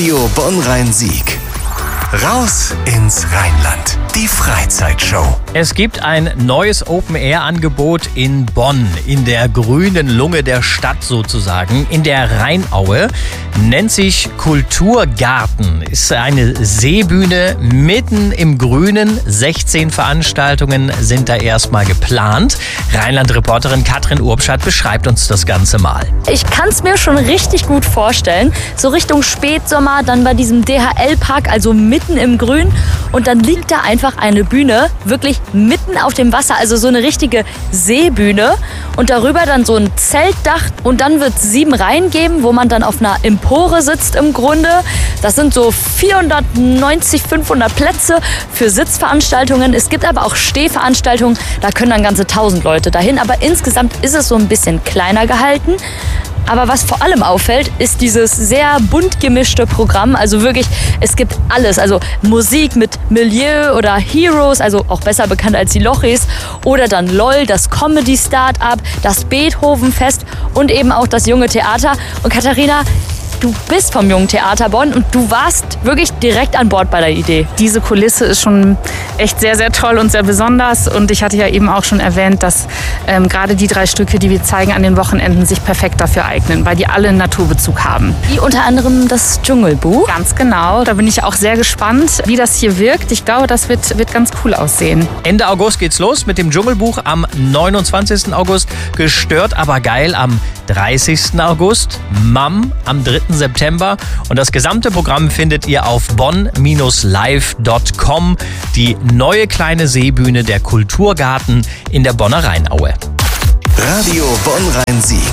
Radio Bonn-Rhein-Sieg. Raus ins Rheinland. Die Freizeitshow. Es gibt ein neues Open-Air-Angebot in Bonn, in der grünen Lunge der Stadt sozusagen, in der Rheinaue. Nennt sich Kulturgarten. Ist eine Seebühne mitten im Grünen. 16 Veranstaltungen sind da erstmal geplant. Rheinland-Reporterin Katrin Urbschat beschreibt uns das Ganze mal. Ich kann es mir schon richtig gut vorstellen. So Richtung Spätsommer, dann bei diesem DHL-Park, also mitten im Grün. Und dann liegt da einfach eine Bühne, wirklich mitten auf dem Wasser, also so eine richtige Seebühne. Und darüber dann so ein Zeltdach. Und dann wird es 7 Reihen geben, wo man dann auf einer Empore sitzt im Grunde. Das sind so 490, 500 Plätze für Sitzveranstaltungen. Es gibt aber auch Stehveranstaltungen, da können dann ganze 1000 Leute dahin. Aber insgesamt ist es so ein bisschen kleiner gehalten. Aber was vor allem auffällt, ist dieses sehr bunt gemischte Programm. Also wirklich, es gibt alles. Also Musik mit Milieu oder Heroes, also auch besser bekannt als die Lochis. Oder dann LOL, das Comedy-Start-up, das Beethoven-Fest und eben auch das Junge Theater. Und Katharina, du bist vom Jungen Theater Bonn und du warst wirklich direkt an Bord bei der Idee. Diese Kulisse ist schon echt sehr, sehr toll und sehr besonders. Und ich hatte ja eben auch schon erwähnt, dass gerade die 3 Stücke, die wir zeigen an den Wochenenden, sich perfekt dafür eignen, weil die alle einen Naturbezug haben. Wie unter anderem das Dschungelbuch. Ganz genau. Da bin ich auch sehr gespannt, wie das hier wirkt. Ich glaube, das wird ganz cool aussehen. Ende August geht's los mit dem Dschungelbuch am 29. August. Gestört, aber geil am 30. August. MAM am 3. September. Und das gesamte Programm findet ihr auf bonn-live.com. Die neue kleine Seebühne, der Kulturgarten in der Bonner Rheinaue. Radio Bonn-Rhein-Sieg.